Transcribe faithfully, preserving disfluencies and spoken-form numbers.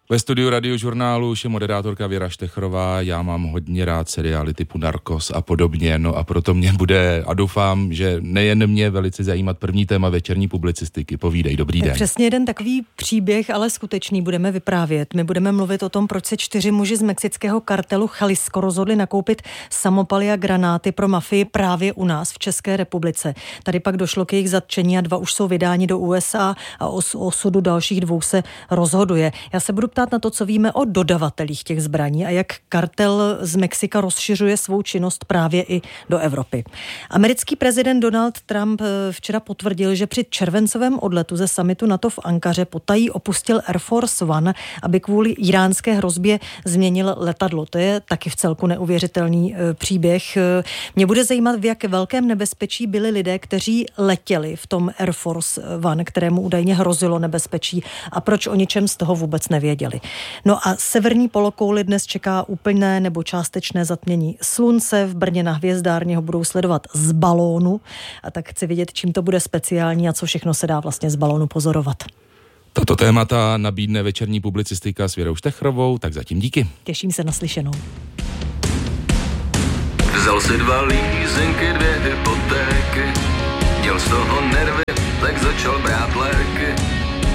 Ve studiu Radiožurnálu už je moderátorka Věra Štechrová. Já mám hodně rád seriály typu Narcos a podobně, no a proto mě bude, a doufám, že nejen mě velice zajímat první téma večerní publicistiky. Povídej, dobrý tak den. Přesně jeden takový příběh, ale skutečný, budeme vyprávět. My budeme mluvit o tom, proč se čtyři muži z mexického kartelu Jalisco rozhodli nakoupit samopaly a granáty pro mafii právě u nás v České republice. Tady pak došlo k jejich zatčení a dva už jsou vydáni do U S A a o osudu dalších dvou se rozhoduje. Já se budu ptát na to, co víme o dodavatelích těch zbraní a jak kartel z Mexika rozšiřuje svou činnost právě i do Evropy. Americký prezident Donald Trump včera potvrdil, že při červencovém odletu ze summitu NATO v Ankaře potají opustil Air Force One, aby kvůli iránské hrozbě změnil letadlo. To je taky v celku neuvěřitelný příběh. Mě bude zajímat, v jak velkém nebezpečí byli lidé, kteří letěli v tom Air Force One, kterému údajně hrozilo nebezpečí, a proč o ničem z toho vůbec nevěděli. No a severní polokouli dnes čeká úplné nebo částečné zatmění slunce. V Brně na Hvězdárně ho budou sledovat z balónu, a tak chci vidět, čím to bude speciální a co všechno se dá vlastně z balónu pozorovat. Tato témata nabídne večerní publicistika s Věrou Štechrovou, tak zatím díky. Těším se na slyšenou. Vzal si dva lízenky, dvě hypotéky, měl z toho nervy, tak začal brát léky.